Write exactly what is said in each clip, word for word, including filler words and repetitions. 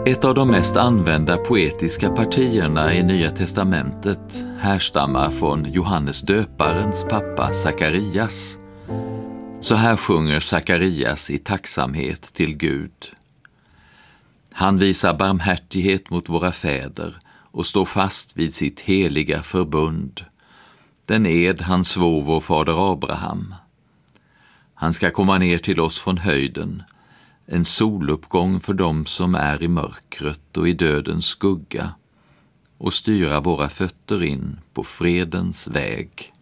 Ett av de mest använda poetiska partierna i Nya testamentet härstammar från Johannes döparens pappa Sakarias. Så här sjunger Sakarias i tacksamhet till Gud. Han visar barmhärtighet mot våra fäder och står fast vid sitt heliga förbund, den ed han svor vår fader Abraham. Han ska komma ner till oss från höjden, en soluppgång för dem som är i mörkret och i dödens skugga, och styra våra fötter in på fredens väg.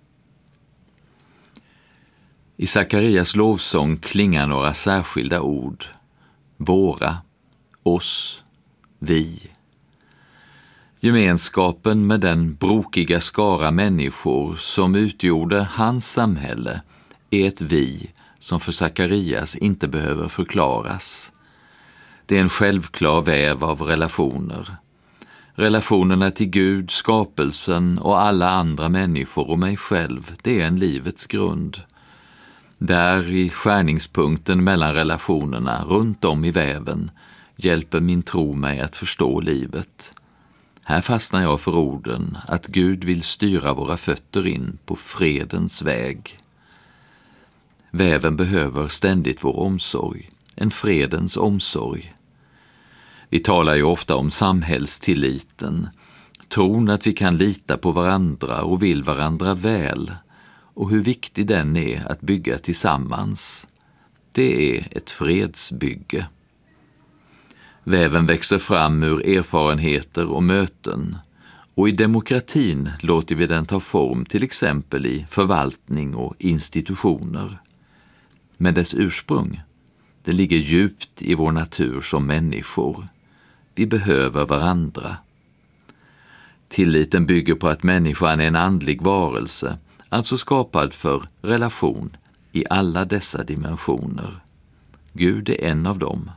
I Sakarias lovsång klingar några särskilda ord: våra, oss, vi. Gemenskapen med den brokiga skara människor som utgjorde hans samhälle är ett vi som för Sakarias inte behöver förklaras. Det är en självklar väv av relationer. Relationerna till Gud, skapelsen och alla andra människor och mig själv, det är en livets grund. Där i skärningspunkten mellan relationerna, runt om i väven, hjälper min tro mig att förstå livet. Här fastnar jag för orden att Gud vill styra våra fötter in på fredens väg. Väven behöver ständigt vår omsorg, en fredens omsorg. Vi talar ju ofta om samhällstilliten, tron att vi kan lita på varandra och vill varandra väl, och hur viktig den är att bygga tillsammans. Det är ett fredsbygge. Väven växer fram ur erfarenheter och möten, och i demokratin låter vi den ta form till exempel i förvaltning och institutioner. Men dess ursprung, det ligger djupt i vår natur som människor. Vi behöver varandra. Tilliten bygger på att människan är en andlig varelse, alltså skapad för relation i alla dessa dimensioner. Gud är en av dem.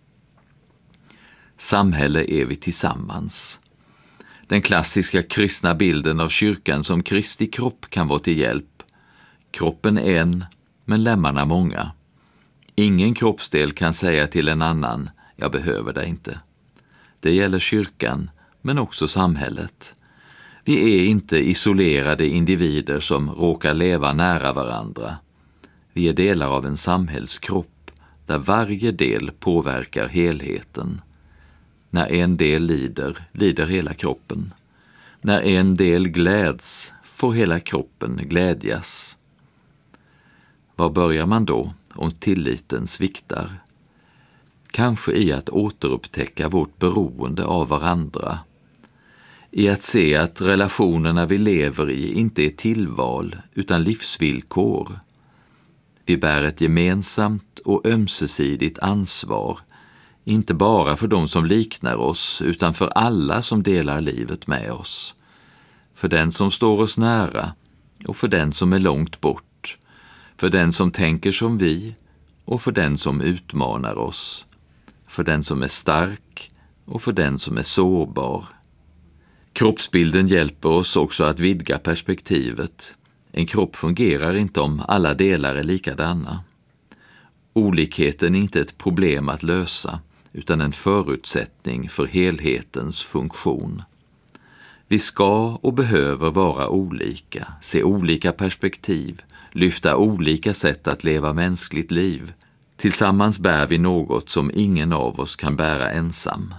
Samhälle är vi tillsammans. Den klassiska kristna bilden av kyrkan som Kristi kropp kan vara till hjälp. Kroppen är en, men lemmarna många. Ingen kroppsdel kan säga till en annan, jag behöver dig inte. Det gäller kyrkan, men också samhället. Vi är inte isolerade individer som råkar leva nära varandra. Vi är delar av en samhällskropp där varje del påverkar helheten. När en del lider, lider hela kroppen. När en del gläds, får hela kroppen glädjas. Var börjar man då om tilliten sviktar? Kanske i att återupptäcka vårt beroende av varandra. I att se att relationerna vi lever i inte är tillval utan livsvillkor. Vi bär ett gemensamt och ömsesidigt ansvar, inte bara för de som liknar oss utan för alla som delar livet med oss. För den som står oss nära och för den som är långt bort. För den som tänker som vi och för den som utmanar oss. För den som är stark och för den som är sårbar. Kroppsbilden hjälper oss också att vidga perspektivet. En kropp fungerar inte om alla delar är likadana. Olikheten är inte ett problem att lösa, utan en förutsättning för helhetens funktion. Vi ska och behöver vara olika, se olika perspektiv, lyfta olika sätt att leva mänskligt liv. Tillsammans bär vi något som ingen av oss kan bära ensam.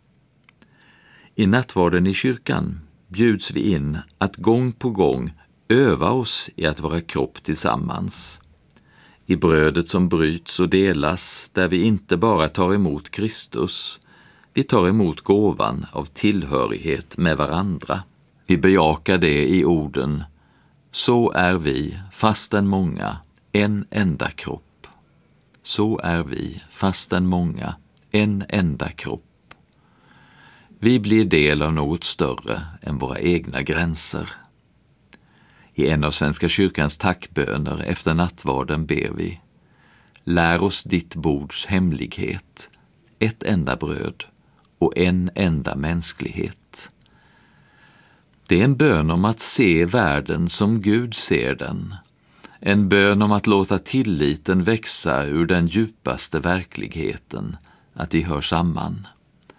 I nattvarden i kyrkan bjuds vi in att gång på gång öva oss i att vara kropp tillsammans. I brödet som bryts och delas, där vi inte bara tar emot Kristus, vi tar emot gåvan av tillhörighet med varandra. Vi bejakar det i orden: så är vi, fastän många, en enda kropp. Så är vi, fastän många, en enda kropp. Vi blir del av något större än våra egna gränser. I en av Svenska kyrkans tackböner efter nattvarden ber vi: lär oss ditt bords hemlighet, ett enda bröd och en enda mänsklighet. Det är en bön om att se världen som Gud ser den. En bön om att låta tilliten växa ur den djupaste verkligheten, att vi hör samman.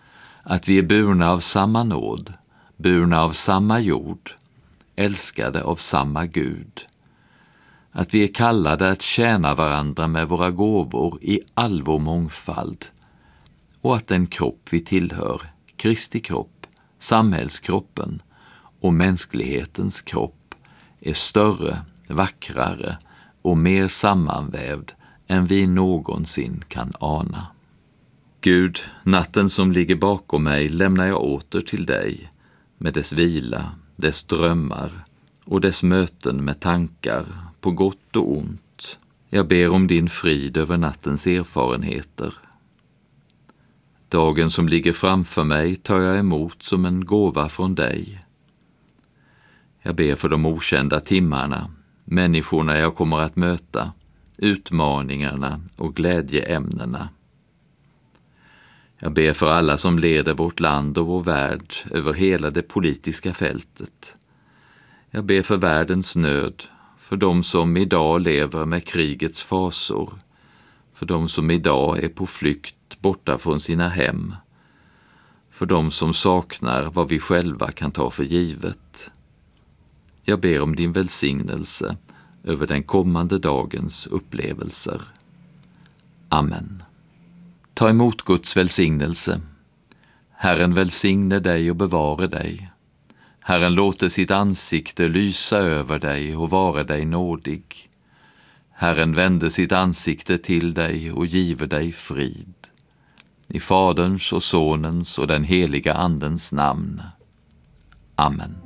att vi är burna av samma nåd, burna av samma jord, älskade av samma Gud. Att vi är kallade att tjäna varandra med våra gåvor i all vår mångfald, och att den kropp vi tillhör, Kristi kropp, samhällskroppen och mänsklighetens kropp, är större, vackrare och mer sammanvävd än vi någonsin kan ana. Gud, natten som ligger bakom mig lämnar jag åter till dig, med dess vila, dess drömmar och dess möten med tankar på gott och ont. Jag ber om din frid över nattens erfarenheter. Dagen som ligger framför mig tar jag emot som en gåva från dig. Jag ber för de okända timmarna, människorna jag kommer att möta, utmaningarna och glädjeämnena. Jag ber för alla som leder vårt land och vår värld över hela det politiska fältet. Jag ber för världens nöd, för de som idag lever med krigets fasor, för de som idag är på flykt borta från sina hem, för de som saknar vad vi själva kan ta för givet. Jag ber om din välsignelse över den kommande dagens upplevelser. Amen. Ta emot Guds välsignelse. Herren välsigne dig och bevare dig. Herren låter sitt ansikte lysa över dig och vara dig nådig. Herren vände sitt ansikte till dig och give dig frid. I Faderns och Sonens och den heliga Andens namn. Amen.